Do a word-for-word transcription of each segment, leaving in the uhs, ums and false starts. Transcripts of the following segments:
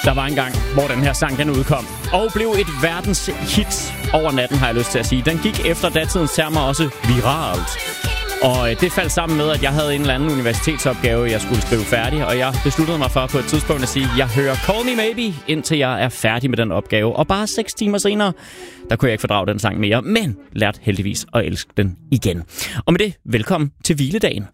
Der var en gang, hvor den her sang den udkom, og blev et verdens hit over natten, har jeg lyst til at sige. Den gik efter datidens termer også viralt. Og det faldt sammen med, at jeg havde en eller anden universitetsopgave, jeg skulle skrive færdig, og jeg besluttede mig for på et tidspunkt at sige, at jeg hører Call Me Maybe, indtil jeg er færdig med den opgave. Og bare seks timer senere, der kunne jeg ikke fordrage den sang mere, men lærte heldigvis at elske den igen. Og med det, velkommen til hviledagen.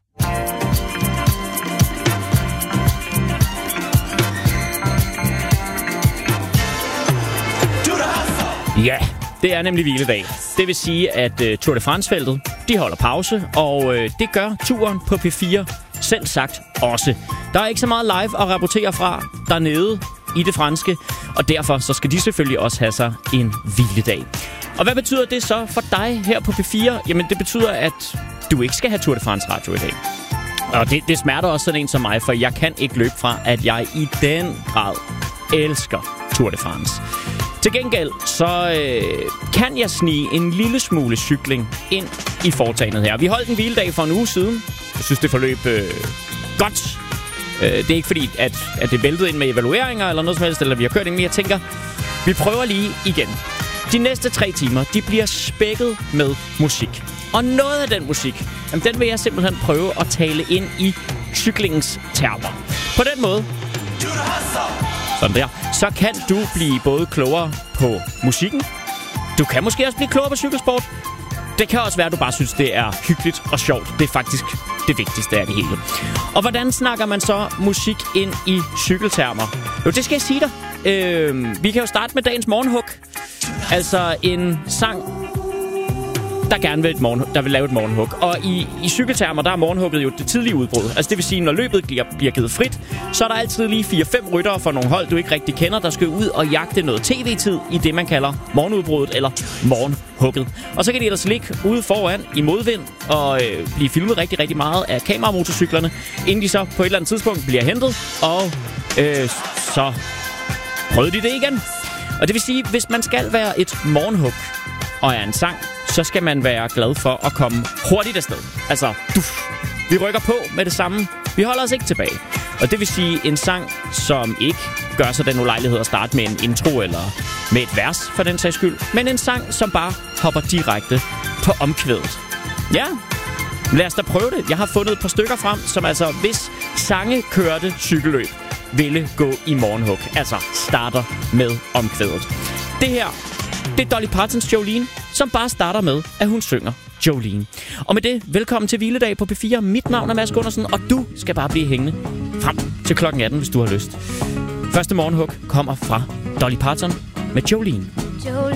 Ja, det er nemlig hviledag. Det vil sige, at uh, Tour de France-feltet, de holder pause, og uh, det gør turen på P fire selv sagt også. Der er ikke så meget live at rapportere fra dernede i det franske, og derfor så skal de selvfølgelig også have sig en hviledag. Og hvad betyder det så for dig her på P fire? Jamen, det betyder, at du ikke skal have Tour de France-radio i dag. Og det, det smerter også sådan en som mig, for jeg kan ikke løbe fra, at jeg i den grad elsker Tour de France. Til gengæld så øh, kan jeg snige en lille smule cykling ind i foretagendet her. Vi holdt en hviledag for en uge siden. Jeg synes, det forløb øh, godt. Øh, det er ikke fordi, at, at det væltede ind med evalueringer eller noget som helst, eller vi har kørt ind, men jeg tænker, vi prøver lige igen. De næste tre timer, de bliver spækket med musik. Og noget af den musik, jamen, den vil jeg simpelthen prøve at tale ind i cyklingens termer. På den måde, sådan der, så kan du blive både klogere på musikken. Du kan måske også blive klogere på cykelsport. Det kan også være, at du bare synes, det er hyggeligt og sjovt. Det er faktisk det vigtigste af det hele. Og hvordan snakker man så musik ind i cykeltermer? Jo, det skal jeg sige dig. Øh, vi kan jo starte med dagens morgenhug. Altså en sang, der gerne vil, et morgen, der vil lave et morgenhug. Og i, i cykeltermer, der er morgenhugget jo det tidlige udbrud. Altså det vil sige, når løbet bliver, bliver givet frit, så er der altid lige fire fem ryttere for nogle hold, du ikke rigtig kender, der skal ud og jagte noget tv-tid i det, man kalder morgenudbruddet eller morgenhugget. Og så kan de ellers ligge ude foran i modvind og øh, blive filmet rigtig, rigtig meget af kameramotorcyklerne, inden de så på et eller andet tidspunkt bliver hentet, og øh, så prøvede de det igen. Og det vil sige, hvis man skal være et morgenhug og er en sang, så skal man være glad for at komme hurtigt afsted. Altså, duf. Vi rykker på med det samme. Vi holder os ikke tilbage. Og det vil sige en sang, som ikke gør sig den ulejlighed at starte med en intro eller med et vers for den sags skyld, men en sang, som bare hopper direkte på omkvædet. Ja, lad os da prøve det. Jeg har fundet et par stykker frem, som altså, hvis sange kørte cykelløb, ville gå i morgenhug. Altså, starter med omkvædet. Det her, det er Dolly Partons Jolene, som bare starter med, at hun synger Jolene. Og med det, velkommen til hviledag på P fire. Mit navn er Mads Gundersen, og du skal bare blive hængende frem til klokken atten, hvis du har lyst. Første morgenhug kommer fra Dolly Parton med Jolene.